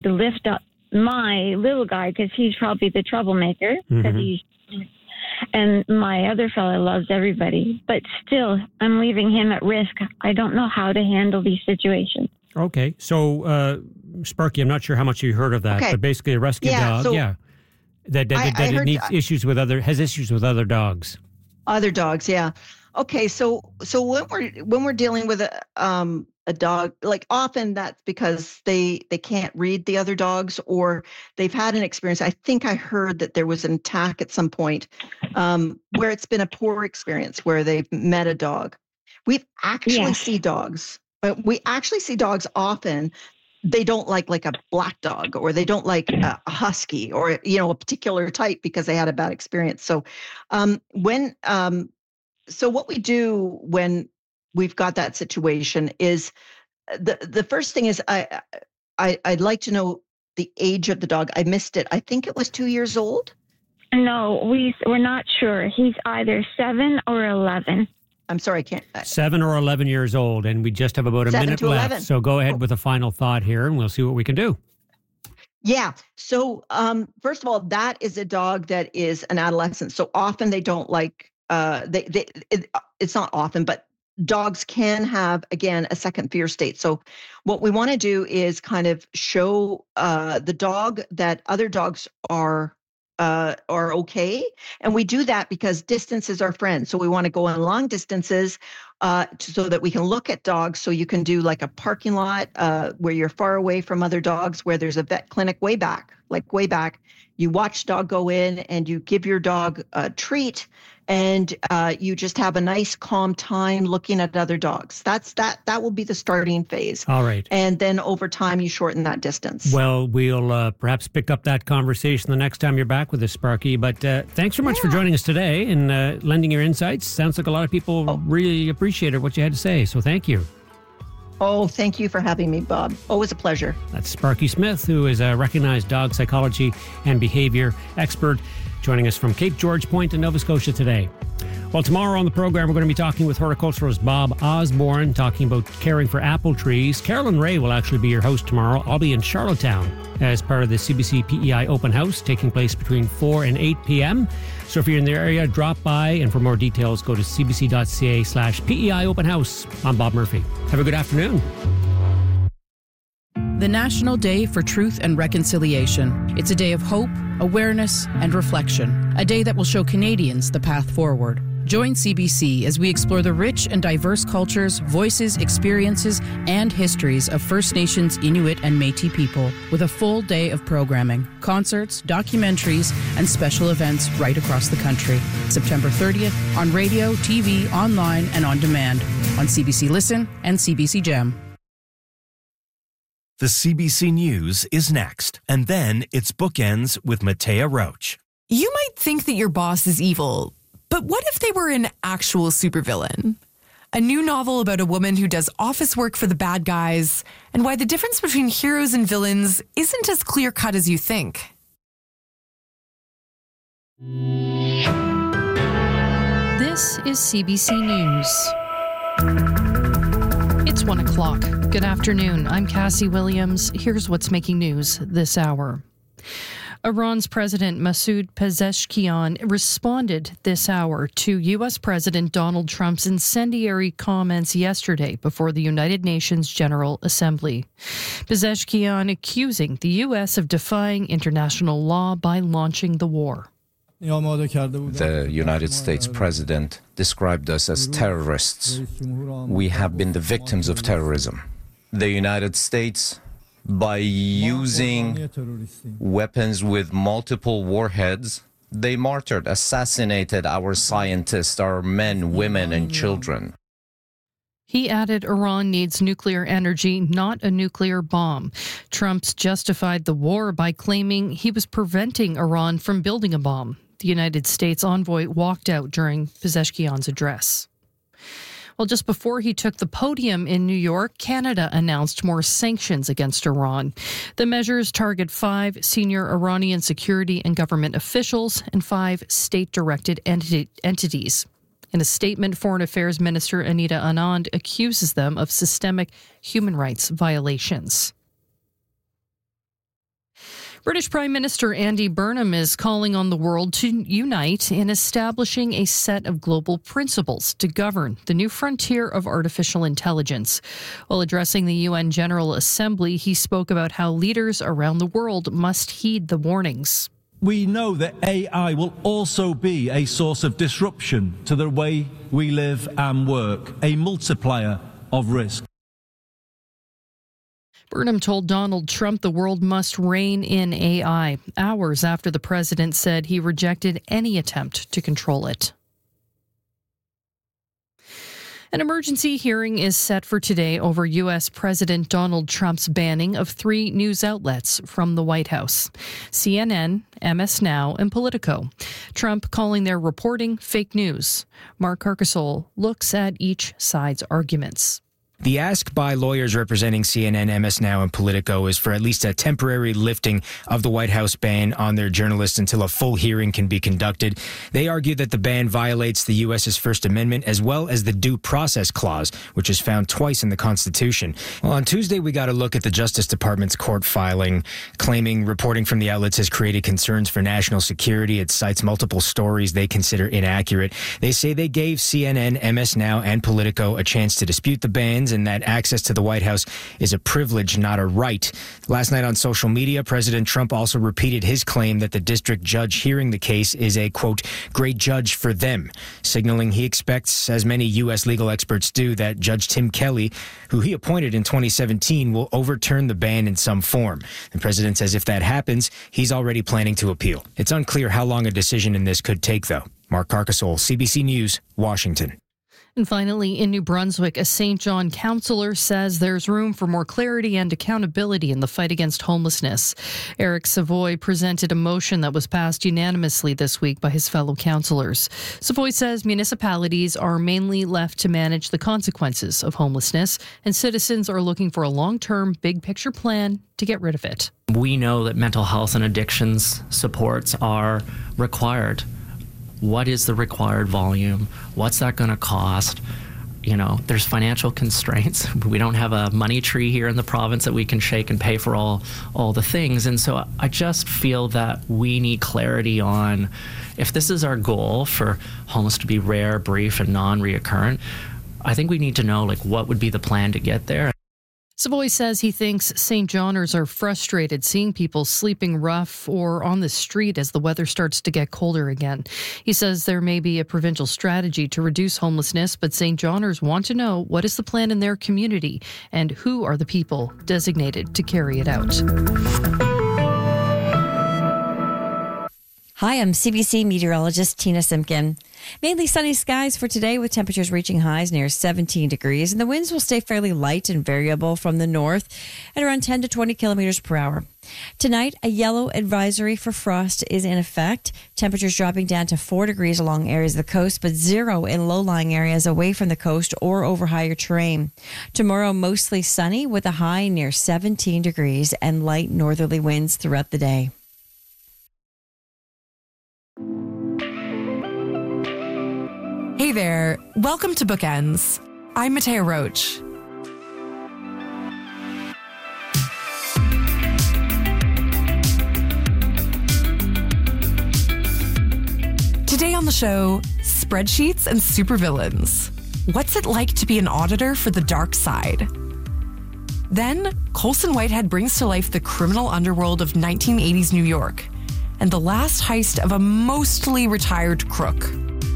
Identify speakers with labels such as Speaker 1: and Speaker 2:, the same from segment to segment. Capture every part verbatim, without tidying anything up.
Speaker 1: to lift up my little guy because he's probably the troublemaker. Because
Speaker 2: Mm-hmm.
Speaker 1: he's, and my other fellow loves everybody. But still, I'm leaving him at risk. I don't know how to handle these situations.
Speaker 2: Okay. So, uh, Sparky, I'm not sure how much you heard of that,
Speaker 3: Okay.
Speaker 2: but basically a rescue
Speaker 3: Yeah,
Speaker 2: dog,
Speaker 3: so
Speaker 2: yeah, that, that,
Speaker 3: I-
Speaker 2: that
Speaker 3: I
Speaker 2: it
Speaker 3: heard-
Speaker 2: needs issues with other, has issues with other dogs.
Speaker 3: Other dogs, yeah. Okay, so so when we're when we're dealing with a um a dog, like often that's because they they can't read the other dogs, or they've had an experience. I think I heard that there was an attack at some point um, where it's been a poor experience where they've met a dog. We actually
Speaker 1: Yes.
Speaker 3: see dogs. Uh, we actually see dogs often. They don't like like a black dog, or they don't like a, a husky, or you know a particular type because they had a bad experience. So um, when um, so what we do when we've got that situation is the the first thing is I, I I'd like to know the age of the dog. I missed it. I think it was two years old.
Speaker 1: No, we, we're not sure. He's either seven or eleven.
Speaker 3: I'm sorry, I can't. uh,
Speaker 2: Seven or eleven years old, and we just have about a
Speaker 3: Seven
Speaker 2: minute
Speaker 3: to
Speaker 2: left.
Speaker 3: eleven.
Speaker 2: So go ahead
Speaker 3: Oh.
Speaker 2: with a final thought here, and we'll see what we can do.
Speaker 3: Yeah. So um, first of all, that is a dog that is an adolescent. So often they don't like. Uh, they they it, it's not often, but dogs can have again a second fear state. So what we want to do is kind of show uh, the dog that other dogs are. Uh, are okay. And we do that because distance is our friend. So we want to go on long distances uh, to, so that we can look at dogs. So you can do like a parking lot uh, where you're far away from other dogs, where there's a vet clinic way back, like way back. You watch dog go in and you give your dog a treat, and uh, you just have a nice calm time looking at other dogs. That's that. That will be the starting phase.
Speaker 2: All right.
Speaker 3: And then over time, you shorten that distance.
Speaker 2: Well, we'll uh, perhaps pick up that conversation the next time you're back with us, Sparky. But uh, thanks so much
Speaker 3: Yeah.
Speaker 2: for joining us today and uh, lending your insights. Sounds like a lot of people
Speaker 3: Oh.
Speaker 2: really appreciated what you had to say. So thank you.
Speaker 3: Oh, thank you for having me, Bob. Always a pleasure.
Speaker 2: That's Sparky Smith, who is a recognized dog psychology and behavior expert, joining us from Cape George Point in Nova Scotia today. Well, tomorrow on the program, we're going to be talking with horticulturalist Bob Osborne, talking about caring for apple trees. Carolyn Ray will actually be your host tomorrow. I'll be in Charlottetown as part of the C B C P E I Open House, taking place between four and eight p.m. So if you're in the area, drop by, and for more details, go to cbc.ca slash PEI Open House. I'm Bob Murphy. Have a good afternoon.
Speaker 4: The National Day for Truth and Reconciliation. It's a day of hope, awareness, and reflection. A day that will show Canadians the path forward. Join C B C as we explore the rich and diverse cultures, voices, experiences, and histories of First Nations, Inuit, and Métis people with a full day of programming, concerts, documentaries, and special events right across the country. September thirtieth on radio, T V, online, and on demand on C B C Listen and C B C Gem.
Speaker 5: The C B C News is next, and then it's Bookends with Matea Roach.
Speaker 6: You might think that your boss is evil, but what if they were an actual supervillain? A new novel about a woman who does office work for the bad guys, and why the difference between heroes and villains isn't as clear-cut as you think.
Speaker 7: This is C B C News. It's one o'clock. Good afternoon. I'm Cassie Williams. Here's what's making news this hour. Iran's President Masoud Pezeshkian responded this hour to U S. President Donald Trump's incendiary comments yesterday before the United Nations General Assembly. Pezeshkian accusing the U S of defying international law by launching the war.
Speaker 8: The United States president described us as terrorists. We have been the victims of terrorism. The United States, by using weapons with multiple warheads, they martyred, assassinated our scientists, our men, women, and children.
Speaker 7: He added Iran needs nuclear energy, not a nuclear bomb. Trump's justified the war by claiming he was preventing Iran from building a bomb. The United States envoy walked out during Pezeshkian's address. Well, just before he took the podium in New York, Canada announced more sanctions against Iran. The measures target five senior Iranian security and government officials and five state-directed enti- entities. In a statement, Foreign Affairs Minister Anita Anand accuses them of systemic human rights violations. British Prime Minister Andy Burnham is calling on the world to unite in establishing a set of global principles to govern the new frontier of artificial intelligence. While addressing the U N General Assembly, he spoke about how leaders around the world must heed the warnings.
Speaker 9: We know that A I will also be a source of disruption to the way we live and work, a multiplier of risk.
Speaker 7: Burnham told Donald Trump the world must rein in A I, hours after the president said he rejected any attempt to control it. An emergency hearing is set for today over U S. President Donald Trump's banning of three news outlets from the White House: C N N, M S Now, and Politico. Trump calling their reporting fake news. Mark Carcasole looks at each side's arguments.
Speaker 10: The ask by lawyers representing C N N, M S Now, and Politico is for at least a temporary lifting of the White House ban on their journalists until a full hearing can be conducted. They argue that the ban violates the U S's First Amendment as well as the Due Process Clause, which is found twice in the Constitution. Well, on Tuesday, we got a look at the Justice Department's court filing, claiming reporting from the outlets has created concerns for national security. It cites multiple stories they consider inaccurate. They say they gave C N N, M S Now, and Politico a chance to dispute the bans, and that access to the White House is a privilege, not a right. Last night on social media, President Trump also repeated his claim that the district judge hearing the case is a, quote, great judge for them, signaling he expects, as many U S legal experts do, that Judge Tim Kelly, who he appointed in twenty seventeen, will overturn the ban in some form. The president says if that happens, he's already planning to appeal. It's unclear how long a decision in this could take, though. Mark Carcasole, C B C News, Washington.
Speaker 7: And finally, in New Brunswick, a Saint John councillor says there's room for more clarity and accountability in the fight against homelessness. Eric Savoy presented a motion that was passed unanimously this week by his fellow councillors. Savoy says municipalities are mainly left to manage the consequences of homelessness, and citizens are looking for a long-term, big-picture plan to get rid of it.
Speaker 11: We know that mental health and addictions supports are required. What is the required volume? What's that going to cost? You know, there's financial constraints. We don't have a money tree here in the province that we can shake and pay for all, all the things. And so I just feel that we need clarity on if this is our goal for homeless to be rare, brief, and non-reoccurrent. I think we need to know, like, what would be the plan to get there.
Speaker 7: Savoy says he thinks Saint Johners are frustrated seeing people sleeping rough or on the street as the weather starts to get colder again. He says there may be a provincial strategy to reduce homelessness, but Saint Johners want to know what is the plan in their community and who are the people designated to carry it out.
Speaker 12: Hi, I'm C B C meteorologist Tina Simpkin. Mainly sunny skies for today with temperatures reaching highs near seventeen degrees, and the winds will stay fairly light and variable from the north at around ten to twenty kilometers per hour. Tonight, a yellow advisory for frost is in effect. Temperatures dropping down to four degrees along areas of the coast, but zero in low-lying areas away from the coast or over higher terrain. Tomorrow, mostly sunny with a high near seventeen degrees and light northerly winds throughout the day.
Speaker 6: Hey there, welcome to Bookends. I'm Matea Roach. Today on the show, spreadsheets and supervillains. What's it like to be an auditor for the dark side? Then, Colson Whitehead brings to life the criminal underworld of nineteen eighties New York and the last heist of a mostly retired crook.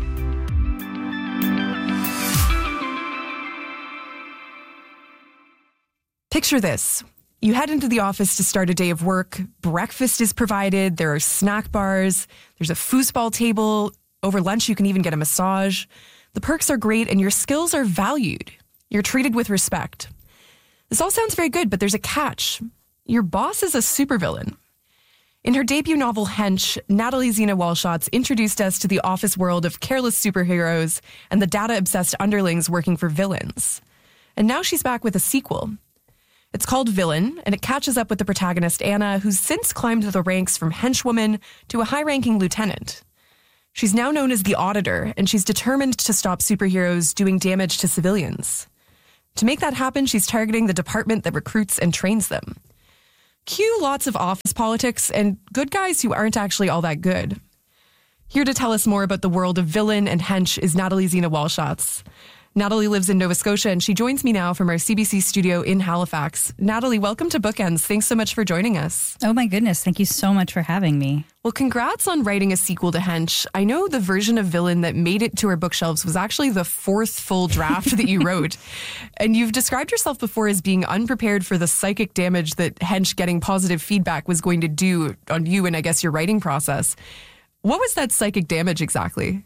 Speaker 6: Picture this. You head into the office to start a day of work. Breakfast is provided. There are snack bars. There's a foosball table. Over lunch, you can even get a massage. The perks are great and your skills are valued. You're treated with respect. This all sounds very good, but there's a catch. Your boss is a supervillain. In her debut novel, Hench, Natalie Zena Walschatz introduced us to the office world of careless superheroes and the data-obsessed underlings working for villains. And now she's back with a sequel. It's called Villain, and it catches up with the protagonist, Anna, who's since climbed the ranks from henchwoman to a high-ranking lieutenant. She's now known as the Auditor, and she's determined to stop superheroes doing damage to civilians. To make that happen, she's targeting the department that recruits and trains them. Cue lots of office politics and good guys who aren't actually all that good. Here to tell us more about the world of villain and hench is Natalie Zena Walshatz. Natalie lives in Nova Scotia, and she joins me now from our C B C studio in Halifax. Natalie, welcome to Bookends. Thanks so much for joining us.
Speaker 13: Oh my goodness, thank you so much for having me.
Speaker 6: Well, congrats on writing a sequel to Hench. I know the version of Villain that made it to our bookshelves was actually the fourth full draft that you wrote. And you've described yourself before as being unprepared for the psychic damage that Hench getting positive feedback was going to do on you and I guess your writing process. What was that psychic damage exactly?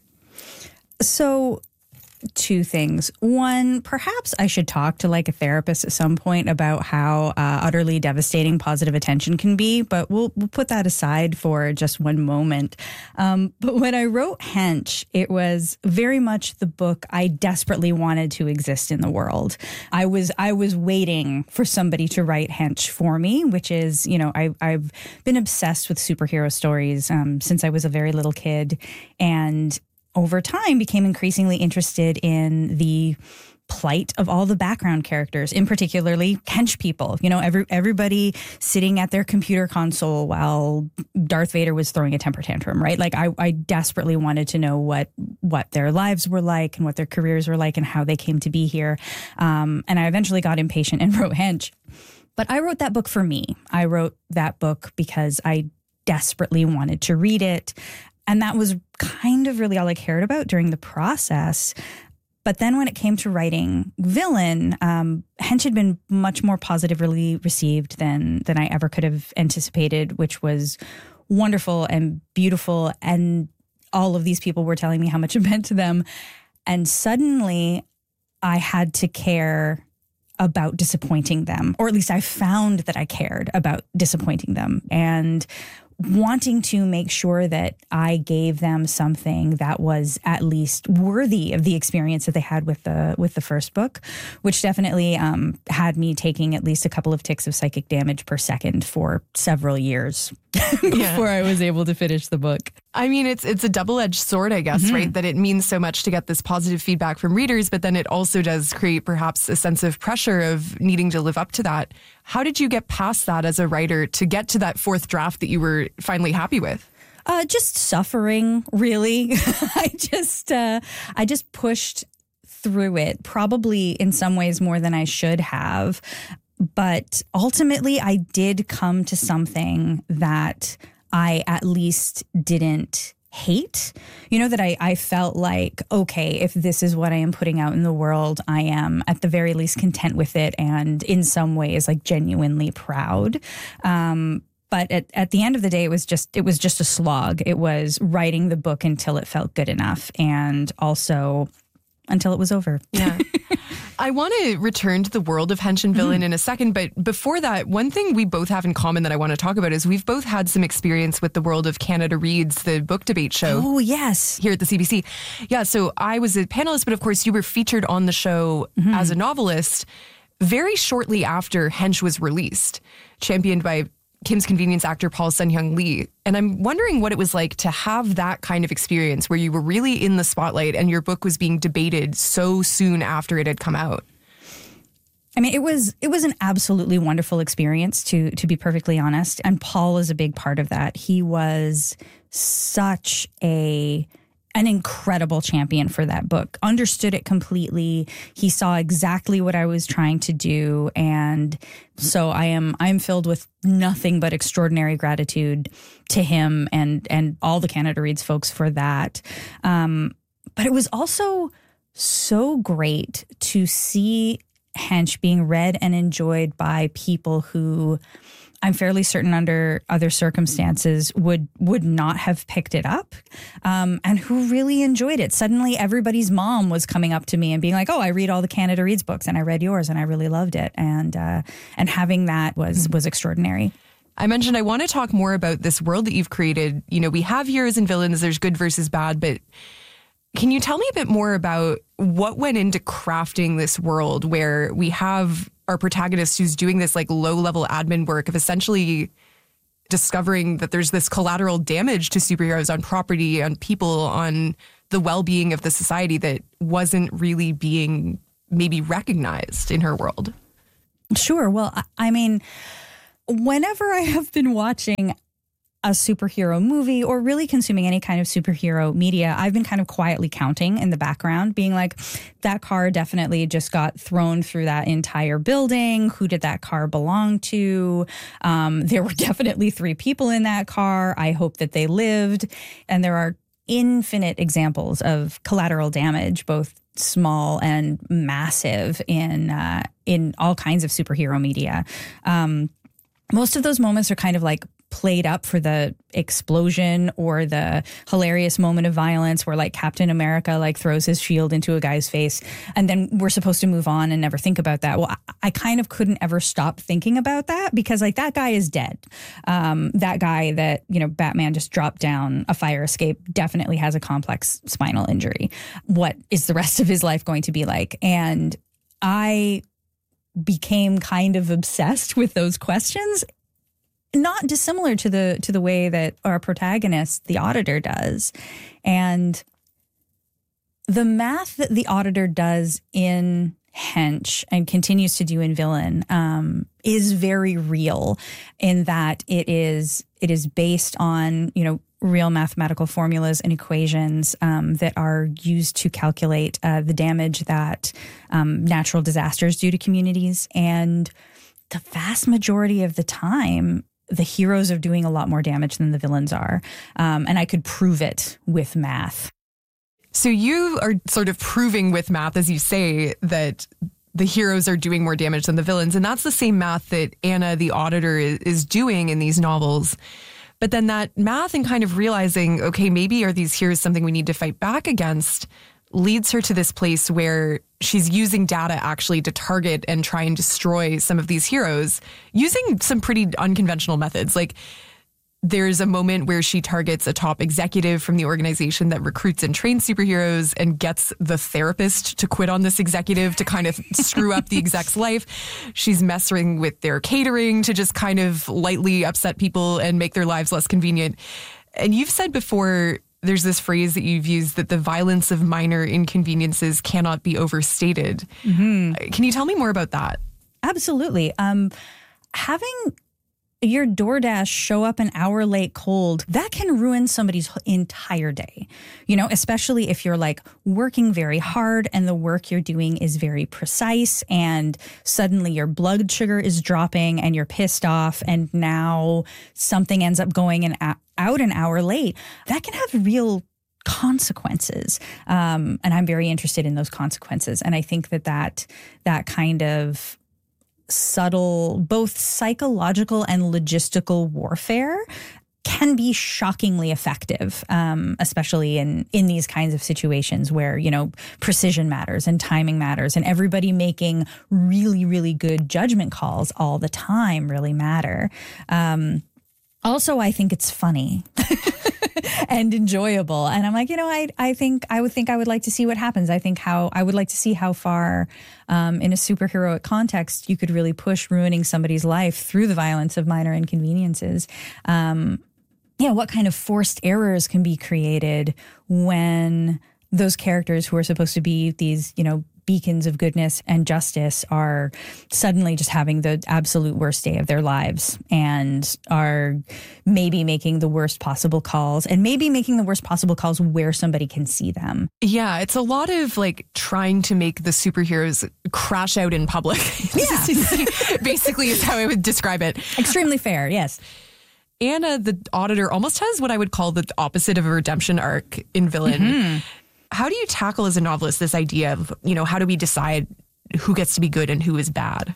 Speaker 13: So... two things. One, perhaps I should talk to like a therapist at some point about how uh, utterly devastating positive attention can be, but we'll we'll put that aside for just one moment. Um, but when I wrote Hench, it was very much the book I desperately wanted to exist in the world. I was I was waiting for somebody to write Hench for me, which is, you know, I, I've been obsessed with superhero stories um, since I was a very little kid, and over time became increasingly interested in the plight of all the background characters, in particularly hench people. You know, every everybody sitting at their computer console while Darth Vader was throwing a temper tantrum, right? Like I, I desperately wanted to know what what their lives were like and what their careers were like and how they came to be here. Um, and I eventually got impatient and wrote Hench. But I wrote that book for me. I wrote that book because I desperately wanted to read it. And that was kind of really all I cared about during the process. But then when it came to writing Villain, um, Hench had been much more positively received than than I ever could have anticipated, which was wonderful and beautiful. And all of these people were telling me how much it meant to them. And suddenly I had to care about disappointing them, or at least I found that I cared about disappointing them. And wanting to make sure that I gave them something that was at least worthy of the experience that they had with the with the first book, which definitely um, had me taking at least a couple of ticks of psychic damage per second for several years before
Speaker 6: yeah.
Speaker 13: I was able to finish the book.
Speaker 6: I mean, it's it's a double-edged sword, I guess, mm-hmm. right? That it means so much to get this positive feedback from readers, but then it also does create perhaps a sense of pressure of needing to live up to that. How did you get past that as a writer to get to that fourth draft that you were finally happy with?
Speaker 13: Uh, just suffering, really. I just uh, I just pushed through it, probably in some ways more than I should have. But ultimately, I did come to something that I at least didn't hate, you know, that I, I felt like, okay, if this is what I am putting out in the world, I am at the very least content with it and in some ways like genuinely proud. Um, but at, at the end of the day, it was just it was just a slog. It was writing the book until it felt good enough and also until it was over.
Speaker 6: Yeah. I want to return to the world of Hench and Villain mm-hmm. in a second, but before that, one thing we both have in common that I want to talk about is we've both had some experience with the world of Canada Reads, the book debate show.
Speaker 13: Oh, yes.
Speaker 6: Here at the C B C. Yeah, so I was a panelist, but of course you were featured on the show mm-hmm. as a novelist very shortly after Hench was released, championed by Kim's Convenience actor Paul Sun-Hyung Lee. And I'm wondering what it was like to have that kind of experience where you were really in the spotlight and your book was being debated so soon after it had come out.
Speaker 13: I mean, it was it was an absolutely wonderful experience, to to be perfectly honest. And Paul is a big part of that. He was such a an incredible champion for that book, understood it completely. He saw exactly what I was trying to do. And so I am I'm filled with nothing but extraordinary gratitude to him and and all the Canada Reads folks for that. Um, but it was also so great to see Hench being read and enjoyed by people who I'm fairly certain under other circumstances would would not have picked it up, um, and who really enjoyed it. Suddenly everybody's mom was coming up to me and being like, oh, I read all the Canada Reads books and I read yours and I really loved it. And uh, and having that was was extraordinary.
Speaker 6: I mentioned I want to talk more about this world that you've created. You know, we have heroes and villains, there's good versus bad, but can you tell me a bit more about what went into crafting this world where we have our protagonist who's doing this like low level admin work of essentially discovering that there's this collateral damage to superheroes on property, on people, on the well-being of the society that wasn't really being maybe recognized in her world?
Speaker 13: Sure. Well, I mean, whenever I have been watching a superhero movie or really consuming any kind of superhero media, I've been kind of quietly counting in the background, being like, that car definitely just got thrown through that entire building. Who did that car belong to? Um, there were definitely three people in that car. I hope that they lived. And there are infinite examples of collateral damage, both small and massive, in uh, in all kinds of superhero media. Um, most of those moments are kind of like played up for the explosion or the hilarious moment of violence where like Captain America like throws his shield into a guy's face, and then we're supposed to move on and never think about that. Well, I, I kind of couldn't ever stop thinking about that because like that guy is dead. Um, that guy that, you know, Batman just dropped down a fire escape definitely has a complex spinal injury. What is the rest of his life going to be like? And I became kind of obsessed with those questions. Not dissimilar to the to the way that our protagonist, the Auditor, does. And the math that the Auditor does in Hench and continues to do in Villain um, is very real in that it is it is based on, you know, real mathematical formulas and equations um, that are used to calculate uh, the damage that um, natural disasters do to communities. And the vast majority of the time, the heroes are doing a lot more damage than the villains are. Um, and I could prove it with math.
Speaker 6: So you are sort of proving with math, as you say, that the heroes are doing more damage than the villains. And that's the same math that Anna, the Auditor, is doing in these novels. But then that math and kind of realizing, okay, maybe are these heroes something we need to fight back against, leads her to this place where she's using data actually to target and try and destroy some of these heroes using some pretty unconventional methods. Like there's a moment where she targets a top executive from the organization that recruits and trains superheroes and gets the therapist to quit on this executive to kind of screw up the exec's life. She's messing with their catering to just kind of lightly upset people and make their lives less convenient. And you've said before, there's this phrase that you've used that the violence of minor inconveniences cannot be overstated. Mm-hmm. Can you tell me more about that?
Speaker 13: Absolutely. Um, having your DoorDash show up an hour late cold, that can ruin somebody's entire day. You know, especially if you're like working very hard and the work you're doing is very precise and suddenly your blood sugar is dropping and you're pissed off and now something ends up going an a- out an hour late. That can have real consequences. Um, and I'm very interested in those consequences. And I think that that, that kind of subtle, both psychological and logistical warfare can be shockingly effective, um, especially in, in these kinds of situations where, you know, precision matters and timing matters and everybody making really, really good judgment calls all the time really matter. Um, also, I think it's funny. And enjoyable. And I'm like, you know, I I think I would think I would like to see what happens. I think how I would like to see how far um, in a superheroic context you could really push ruining somebody's life through the violence of minor inconveniences. Um, yeah, what kind of forced errors can be created when those characters who are supposed to be these, you know, beacons of goodness and justice are suddenly just having the absolute worst day of their lives and are maybe making the worst possible calls and maybe making the worst possible calls where somebody can see them.
Speaker 6: Yeah, it's a lot of like trying to make the superheroes crash out in public. Yeah. Basically is how I would describe it.
Speaker 13: Extremely fair, yes.
Speaker 6: Anna, the Auditor, almost has what I would call the opposite of a redemption arc in Villain. Mm-hmm. How do you tackle as a novelist this idea of, you know, how do we decide who gets to be good and who is bad?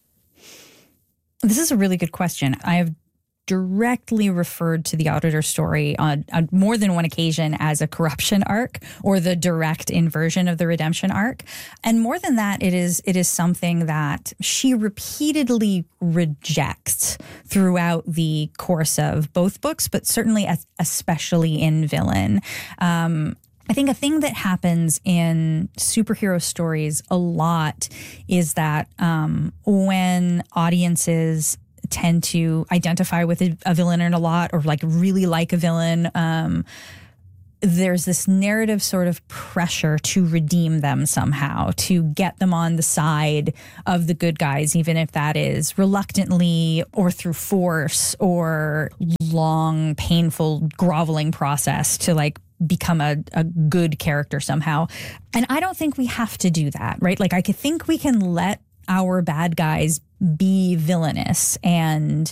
Speaker 13: This is a really good question. I have directly referred to the Auditor story on, on more than one occasion as a corruption arc or the direct inversion of the redemption arc. And more than that, it is it is something that she repeatedly rejects throughout the course of both books, but certainly as, especially in Villain. Um, I think a thing that happens in superhero stories a lot is that um, when audiences tend to identify with a, a villain in a lot or like really like a villain, um, there's this narrative sort of pressure to redeem them somehow, to get them on the side of the good guys, even if that is reluctantly or through force or long, painful, groveling process to like become a, a good character somehow. And I don't think we have to do that, right? Like I could think we can let our bad guys be villainous and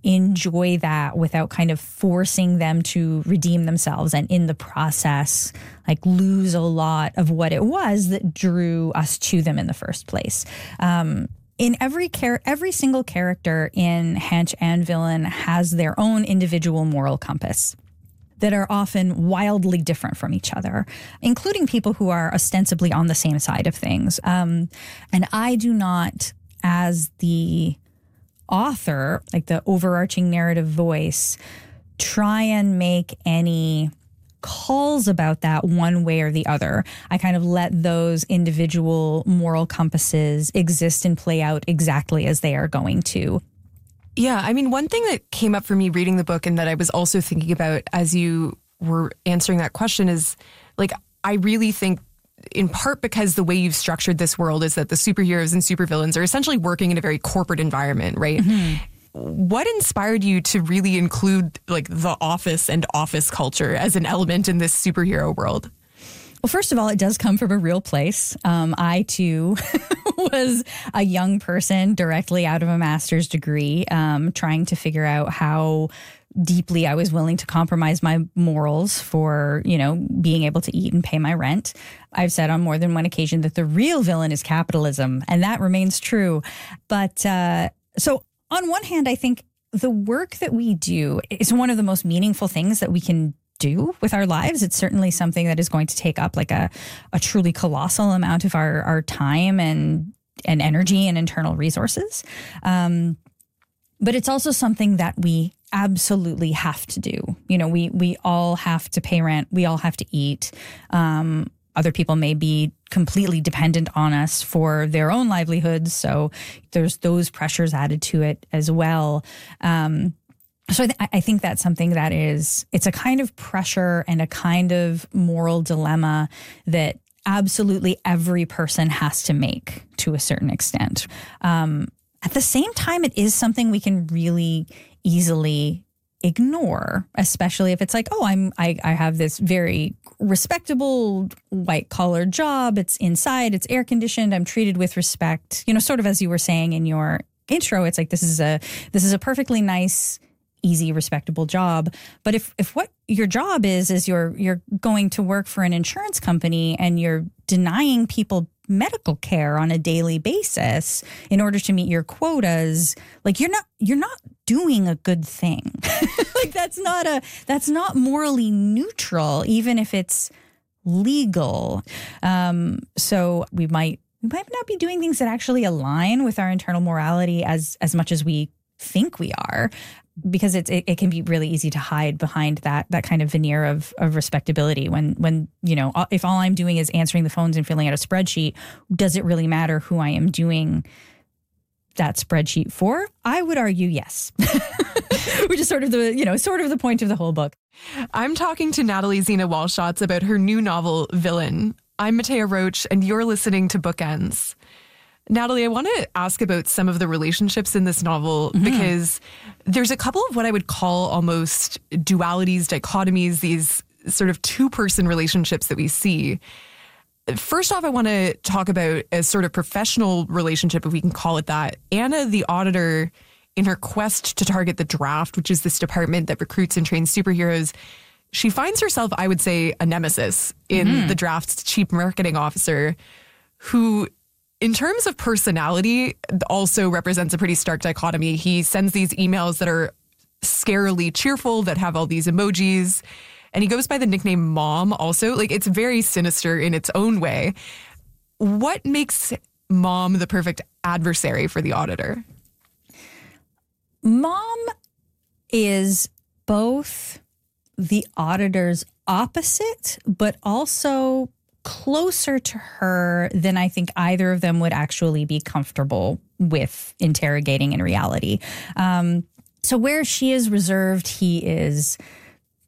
Speaker 13: enjoy that without kind of forcing them to redeem themselves and in the process like lose a lot of what it was that drew us to them in the first place. Um, in every char- every single character in Hench and Villain has their own individual moral compass that are often wildly different from each other, including people who are ostensibly on the same side of things. Um, and I do not, as the author, like the overarching narrative voice, try and make any calls about that one way or the other. I kind of let those individual moral compasses exist and play out exactly as they are going to.
Speaker 6: Yeah, I mean, one thing that came up for me reading the book and that I was also thinking about as you were answering that question is, like, I really think in part because the way you've structured this world is that the superheroes and supervillains are essentially working in a very corporate environment, right? Mm-hmm. What inspired you to really include, like, the office and office culture as an element in this superhero world?
Speaker 13: Well, first of all, it does come from a real place. Um, I, too, was a young person directly out of a master's degree, um, trying to figure out how deeply I was willing to compromise my morals for, you know, being able to eat and pay my rent. I've said on more than one occasion that the real villain is capitalism, and that remains true. But uh, so on one hand, I think the work that we do is one of the most meaningful things that we can do with our lives. It's certainly something that is going to take up like a, a truly colossal amount of our, our time and, and energy and internal resources. Um, but it's also something that we absolutely have to do. You know, we, we all have to pay rent. We all have to eat. Um, other people may be completely dependent on us for their own livelihoods. So there's those pressures added to it as well. Um, So I, th- I think that's something that is, it's a kind of pressure and a kind of moral dilemma that absolutely every person has to make to a certain extent. Um, at the same time, it is something we can really easily ignore, especially if it's like, oh, I'm, I, I have this very respectable white collar job. It's inside, it's air conditioned. I'm treated with respect, you know, sort of as you were saying in your intro, it's like, this is a, this is a perfectly nice, easy, respectable job. But if, if what your job is, is you're, you're going to work for an insurance company and you're denying people medical care on a daily basis in order to meet your quotas, like you're not, you're not doing a good thing. Like that's not a, that's not morally neutral, even if it's legal. Um, so we might, we might not be doing things that actually align with our internal morality as, as much as we think we are, because it's, it, it can be really easy to hide behind that that kind of veneer of, of respectability when, when, you know, if all I'm doing is answering the phones and filling out a spreadsheet, does it really matter who I am doing that spreadsheet for? I would argue yes, which is sort of the, you know, sort of the point of the whole book.
Speaker 6: I'm talking to Natalie Zena Walschaerts about her new novel, Villain. I'm Matea Roach, and you're listening to Bookends. Natalie, I want to ask about some of the relationships in this novel, mm-hmm. because there's a couple of what I would call almost dualities, dichotomies, these sort of two-person relationships that we see. First off, I want to talk about a sort of professional relationship, if we can call it that. Anna, the auditor, in her quest to target the Draft, which is this department that recruits and trains superheroes, she finds herself, I would say, a nemesis in mm-hmm. the Draft's chief marketing officer, who, in terms of personality, also represents a pretty stark dichotomy. He sends these emails that are scarily cheerful, that have all these emojis, and he goes by the nickname Mom also. Like, it's very sinister in its own way. What makes Mom the perfect adversary for the auditor?
Speaker 13: Mom is both the auditor's opposite, but also closer to her than I think either of them would actually be comfortable with interrogating in reality. Um, so where she is reserved, he is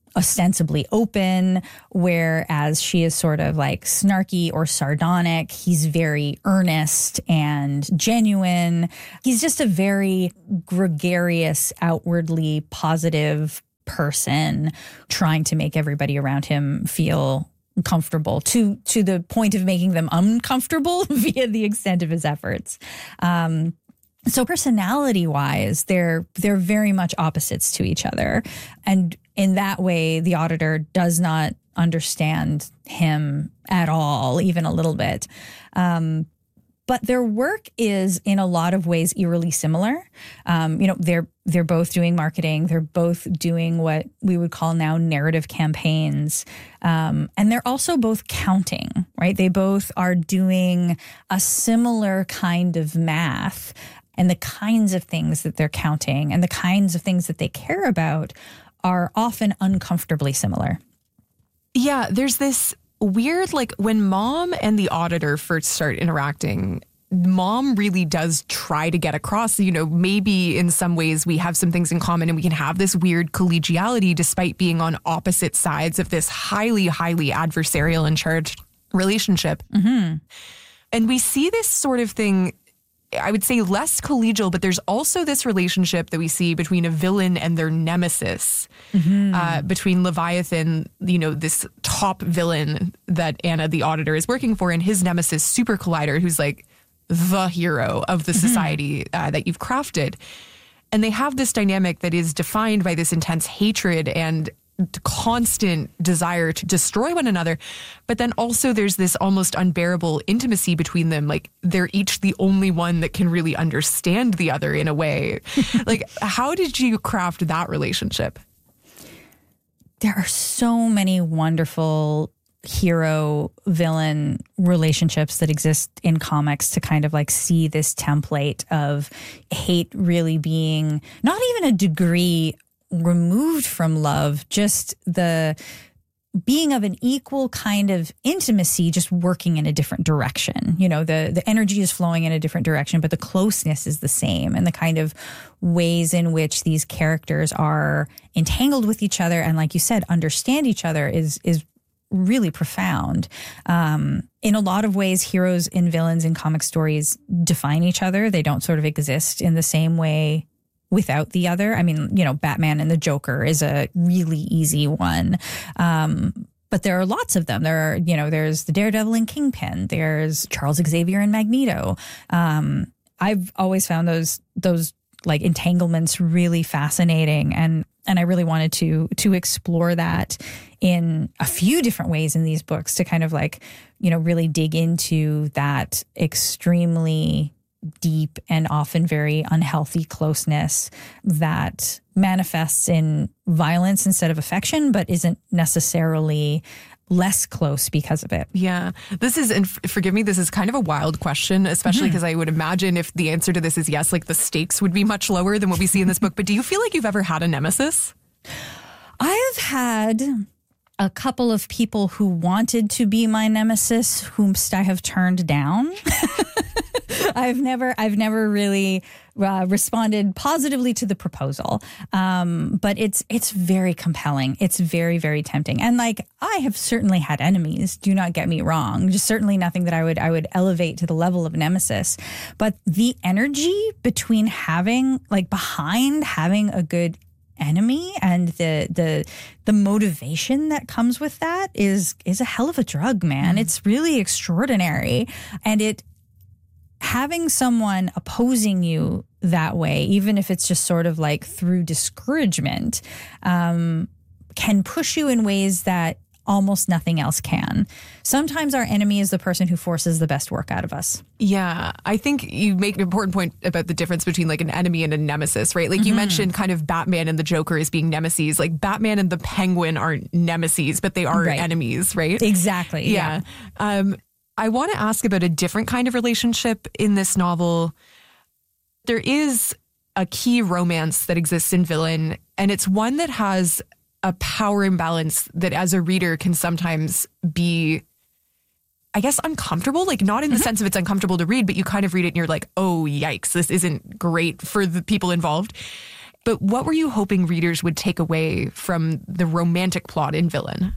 Speaker 13: ostensibly open, whereas she is sort of like snarky or sardonic. He's very earnest and genuine. He's just a very gregarious, outwardly positive person trying to make everybody around him feel comfortable to to the point of making them uncomfortable via the extent of his efforts. Um, so personality wise, they're they're very much opposites to each other. And in that way, the auditor does not understand him at all, even a little bit. Um, but their work is in a lot of ways eerily similar. Um, you know, they're they're both doing marketing. They're both doing what we would call now narrative campaigns. Um, and they're also both counting, right? They both are doing a similar kind of math, and the kinds of things that they're counting and the kinds of things that they care about are often uncomfortably similar.
Speaker 6: Yeah, there's this weird, like when Mom and the auditor first start interacting, Mom really does try to get across, you know, maybe in some ways we have some things in common and we can have this weird collegiality despite being on opposite sides of this highly, highly adversarial and charged relationship.
Speaker 13: Mm-hmm. And
Speaker 6: we see this sort of thing, I would say less collegial, but there's also this relationship that we see between a villain and their nemesis,
Speaker 13: mm-hmm.
Speaker 6: uh, between Leviathan, you know, this top villain that Anna, the auditor, is working for, and his nemesis, Super Collider, who's like the hero of the society mm-hmm. uh, that you've crafted. And they have this dynamic that is defined by this intense hatred and constant desire to destroy one another. But then also there's this almost unbearable intimacy between them. Like they're each the only one that can really understand the other in a way. Like, how did you craft that relationship?
Speaker 13: There are so many wonderful hero villain relationships that exist in comics to kind of like see this template of hate really being not even a degree removed from love, just the being of an equal kind of intimacy, just working in a different direction. You know, the the energy is flowing in a different direction, but the closeness is the same, and the kind of ways in which these characters are entangled with each other and, like you said, understand each other is is really profound. Um, in a lot of ways, heroes and villains in comic stories define each other. They don't sort of exist in the same way without the other. I mean, you know, Batman and the Joker is a really easy one. Um, but there are lots of them. There are, you know, there's the Daredevil and Kingpin. There's Charles Xavier and Magneto. Um, I've always found those, those like entanglements really fascinating. And, and I really wanted to, to explore that in a few different ways in these books to kind of like, you know, really dig into that extremely deep and often very unhealthy closeness that manifests in violence instead of affection, but isn't necessarily less close because of it.
Speaker 6: Yeah. This is, and forgive me, this is kind of a wild question, especially because mm-hmm. I would imagine if the answer to this is yes, like the stakes would be much lower than what we see in this book. But do you feel like you've ever had a nemesis?
Speaker 13: I have had a couple of people who wanted to be my nemesis, whomst I have turned down. I've never, I've never really uh, responded positively to the proposal, um, but it's it's very compelling. It's very, very tempting, and like I have certainly had enemies. Do not get me wrong. Just certainly nothing that I would I would elevate to the level of nemesis. But the energy between having like behind having a good enemy and the the the motivation that comes with that is is a hell of a drug, man. Mm. It's really extraordinary, and it. Having someone opposing you that way, even if it's just sort of like through discouragement, um, can push you in ways that almost nothing else can. Sometimes our enemy is the person who forces the best work out of us.
Speaker 6: Yeah, I think you make an important point about the difference between like an enemy and a nemesis, right? Like you mm-hmm. mentioned kind of Batman and the Joker as being nemesis. Like Batman and the Penguin aren't nemesis, but they are right. enemies, right?
Speaker 13: Exactly.
Speaker 6: Yeah. yeah. Um, I want to ask about a different kind of relationship in this novel. There is a key romance that exists in Villain, and it's one that has a power imbalance that as a reader can sometimes be, I guess, uncomfortable. Like not in the mm-hmm. sense of it's uncomfortable to read, but you kind of read it and you're like, oh, yikes, this isn't great for the people involved. But what were you hoping readers would take away from the romantic plot in Villain?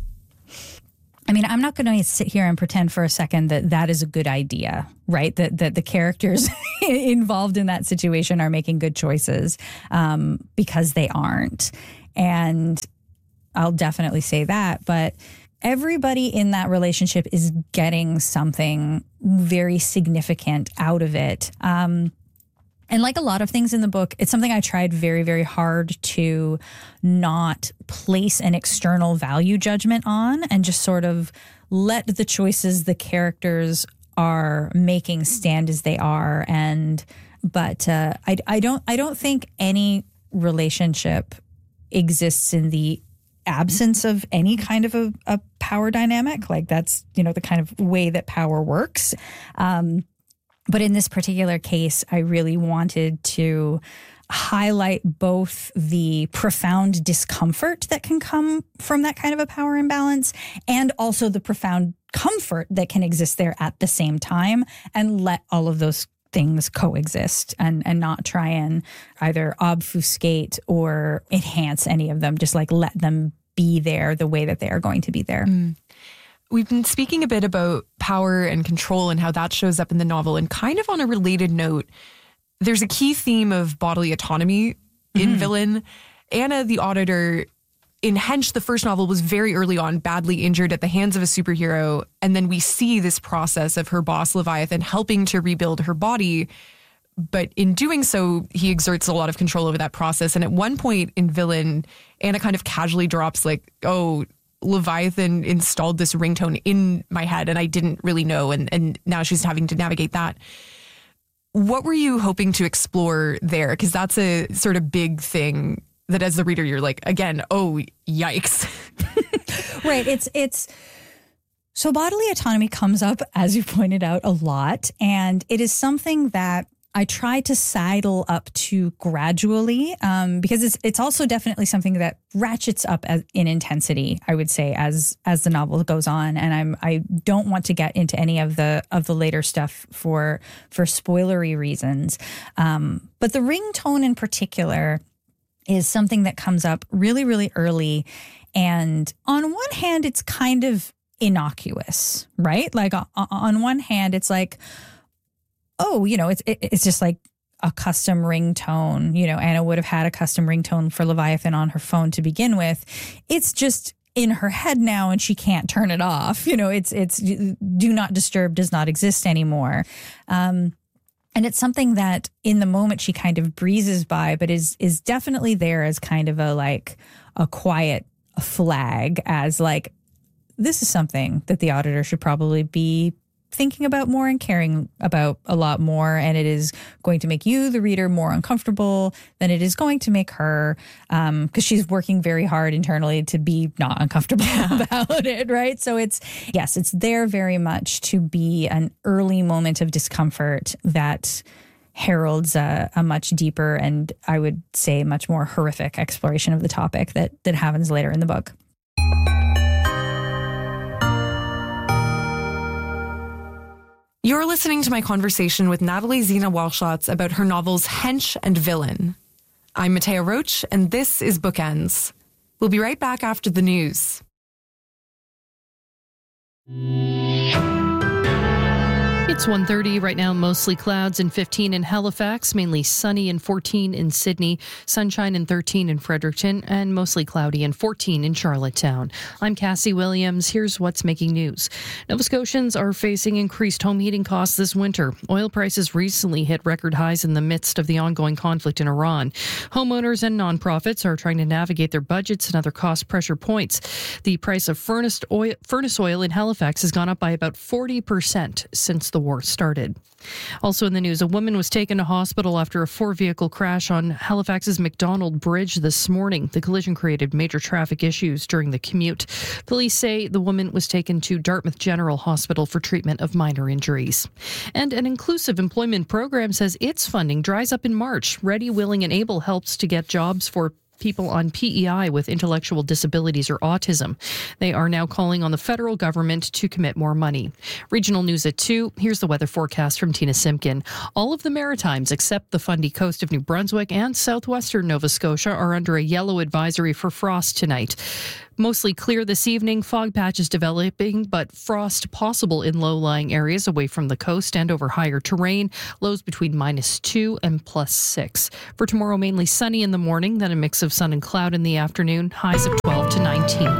Speaker 13: I mean, I'm not going to sit here and pretend for a second that that is a good idea, right? That that the characters involved in that situation are making good choices, um, because they aren't. And I'll definitely say that. But everybody in that relationship is getting something very significant out of it. Um, And like a lot of things in the book, it's something I tried very, very hard to not place an external value judgment on and just sort of let the choices the characters are making stand as they are. And but uh, I, I don't I don't think any relationship exists in the absence of any kind of a, a power dynamic. Like that's, you know, the kind of way that power works. Um, But in this particular case, I really wanted to highlight both the profound discomfort that can come from that kind of a power imbalance and also the profound comfort that can exist there at the same time, and let all of those things coexist and, and not try and either obfuscate or enhance any of them, just like let them be there the way that they are going to be there.
Speaker 6: Mm. We've been speaking a bit about power and control and how that shows up in the novel. And kind of on a related note, there's a key theme of bodily autonomy in mm-hmm. Villain. Anna, the auditor, in Hench, the first novel, was very early on badly injured at the hands of a superhero. And then we see this process of her boss, Leviathan, helping to rebuild her body. But in doing so, he exerts a lot of control over that process. And at one point in Villain, Anna kind of casually drops like, oh, Leviathan installed this ringtone in my head and I didn't really know. And, and now she's having to navigate that. What were you hoping to explore there? Because that's a sort of big thing that as the reader, you're like, again, oh, yikes.
Speaker 13: Right. It's, it's, so bodily autonomy comes up, as you pointed out, a lot. And it is something that I try to sidle up to gradually, um, because it's it's also definitely something that ratchets up as, in intensity, I would say, as as the novel goes on. And I'm I don't want to get into any of the of the later stuff for for spoilery reasons. Um, but the ringtone in particular is something that comes up really, really early. And on one hand, it's kind of innocuous, right? Like on one hand, it's like, oh, you know, it's it's just like a custom ringtone. You know, Anna would have had a custom ringtone for Leviathan on her phone to begin with. It's just in her head now and she can't turn it off. You know, it's it's do not disturb does not exist anymore. Um, and it's something that in the moment she kind of breezes by, but is is definitely there as kind of a like a quiet flag, as like, this is something that the auditor should probably be thinking about more and caring about a lot more. And it is going to make you, the reader, more uncomfortable than it is going to make her, um, because she's working very hard internally to be not uncomfortable yeah. about it, right? So it's, yes, it's there very much to be an early moment of discomfort that heralds a, a much deeper and I would say much more horrific exploration of the topic that that happens later in the book.
Speaker 6: You're listening to my conversation with Natalie Zina Walschatz about her novels Hench and Villain. I'm Matea Roach, and this is Bookends. We'll be right back after the news.
Speaker 7: It's one thirty right now, mostly clouds and fifteen in Halifax, mainly sunny and fourteen in Sydney, sunshine and thirteen in Fredericton, and mostly cloudy and fourteen in Charlottetown. I'm Cassie Williams. Here's what's making news. Nova Scotians are facing increased home heating costs this winter. Oil prices recently hit record highs in the midst of the ongoing conflict in Iran. Homeowners and nonprofits are trying to navigate their budgets and other cost pressure points. The price of furnace oil, furnace oil in Halifax has gone up by about forty percent since the war started. Also in the news, a woman was taken to hospital after a four-vehicle crash on Halifax's McDonald Bridge this morning. The collision created major traffic issues during the commute. Police say the woman was taken to Dartmouth General Hospital for treatment of minor injuries. And an inclusive employment program says its funding dries up in March. Ready, Willing and Able helps to get jobs for people on P E I with intellectual disabilities or autism. They are now calling on the federal government to commit more money. Regional news at two. Here's the weather forecast from Tina Simpkin. All of the Maritimes except the Fundy coast of New Brunswick and southwestern Nova Scotia are under a yellow advisory for frost tonight. Mostly clear this evening, fog patches developing, but frost possible in low-lying areas away from the coast and over higher terrain. Lows between minus two and plus six. For tomorrow, mainly sunny in the morning, then a mix of sun and cloud in the afternoon. Highs of twelve to nineteen.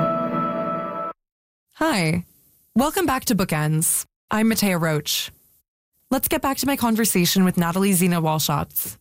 Speaker 6: Hi. Welcome back to Bookends. I'm Matea Roach. Let's get back to my conversation with Natalie Zina Walshatz.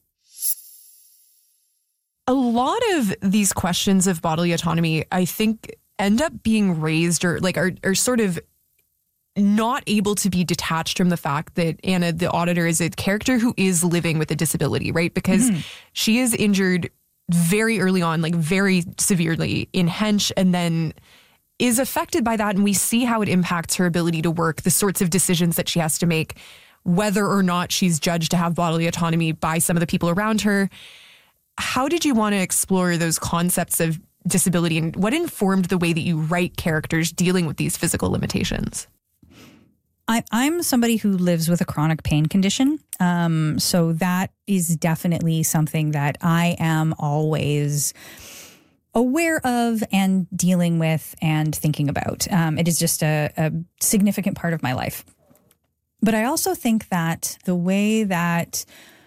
Speaker 6: A lot of these questions of bodily autonomy, I think, end up being raised or like are, are sort of not able to be detached from the fact that Anna, the auditor, is a character who is living with a disability, right? Because mm-hmm. she is injured very early on, like very severely in Hench, and then is affected by that. And we see how it impacts her ability to work, the sorts of decisions that she has to make, whether or not she's judged to have bodily autonomy by some of the people around her. How did you want to explore those concepts of disability, and what informed the way that you write characters dealing with these physical limitations?
Speaker 13: I, I'm somebody who lives with a chronic pain condition. Um, so that is definitely something that I am always aware of and dealing with and thinking about. Um, it is just a, a significant part of my life. But I also think that the way that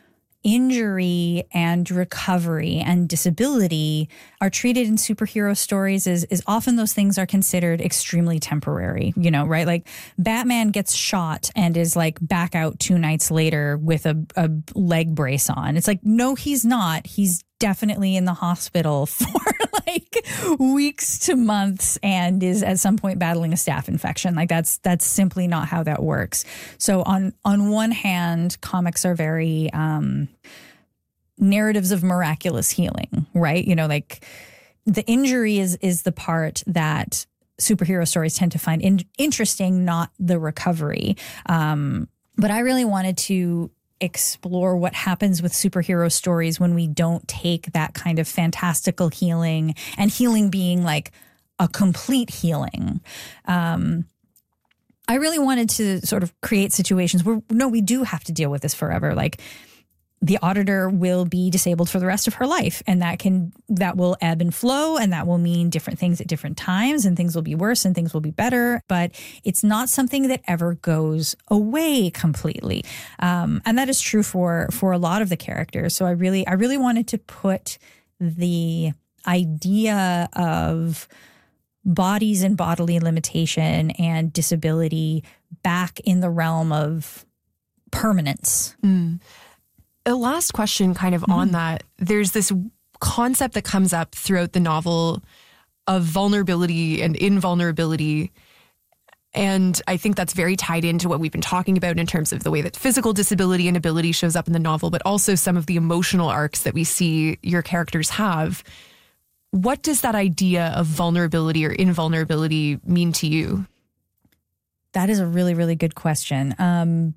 Speaker 13: injury and recovery and disability are treated in superhero stories is, is often those things are considered extremely temporary, you know, right? Like Batman gets shot and is like back out two nights later with a, a leg brace on. It's like, no, he's not. He's definitely in the hospital for like weeks to months and is at some point battling a staph infection. Like that's that's simply not how that works. So on on one hand, comics are very um, narratives of miraculous healing, right? You know, like the injury is is the part that superhero stories tend to find in, interesting, not the recovery. Um, but I really wanted to explore what happens with superhero stories when we don't take that kind of fantastical healing, and healing being like a complete healing. Um, I really wanted to sort of create situations where, no, we do have to deal with this forever. Like the auditor will be disabled for the rest of her life, and that can, that will ebb and flow, and that will mean different things at different times, and things will be worse and things will be better, but it's not something that ever goes away completely. Um, and that is true for, for a lot of the characters. So I really, I really wanted to put the idea of bodies and bodily limitation and disability back in the realm of permanence.
Speaker 6: Mm. A last question kind of mm-hmm. on that. There's this concept that comes up throughout the novel of vulnerability and invulnerability. And I think that's very tied into what we've been talking about in terms of the way that physical disability and ability shows up in the novel, but also some of the emotional arcs that we see your characters have. What does that idea of vulnerability or invulnerability mean to you?
Speaker 13: That is a really, really good question. Um,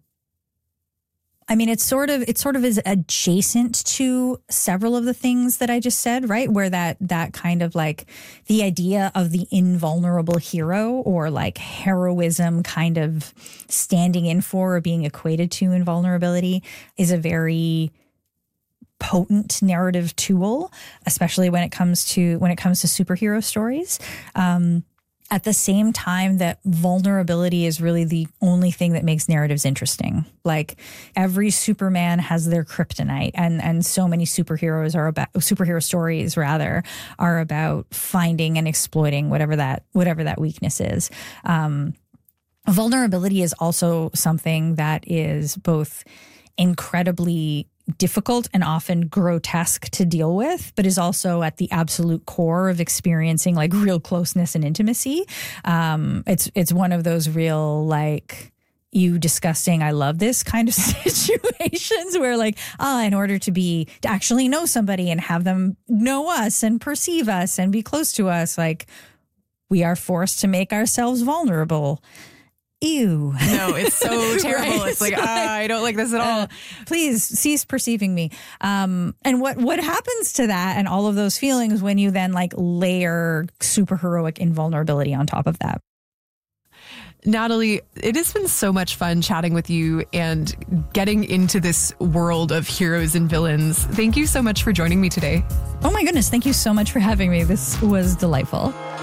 Speaker 13: I mean, it's sort of it sort of is adjacent to several of the things that I just said, right? Where that that kind of like the idea of the invulnerable hero, or like heroism kind of standing in for or being equated to invulnerability, is a very potent narrative tool, especially when it comes to when it comes to superhero stories. Um, At the same time that vulnerability is really the only thing that makes narratives interesting. Like every Superman has their kryptonite, and, and so many superheroes are about superhero stories rather are about finding and exploiting whatever that whatever that weakness is. Um, vulnerability is also something that is both incredibly difficult and often grotesque to deal with, but is also at the absolute core of experiencing like real closeness and intimacy. Um, it's it's one of those real like, you disgusting, I love this kind of situations where like, ah, in order to be, to actually know somebody and have them know us and perceive us and be close to us, like we are forced to make ourselves vulnerable. ew.
Speaker 6: No, it's so terrible.
Speaker 13: Right?
Speaker 6: It's like, ah, I don't like this at all.
Speaker 13: Uh, please cease perceiving me. Um, and what, what happens to that and all of those feelings when you then like layer super heroic invulnerability on top of that?
Speaker 6: Natalie, it has been so much fun chatting with you and getting into this world of heroes and villains. Thank you so much for joining me today.
Speaker 13: Oh my goodness. Thank you so much for having me. This was delightful.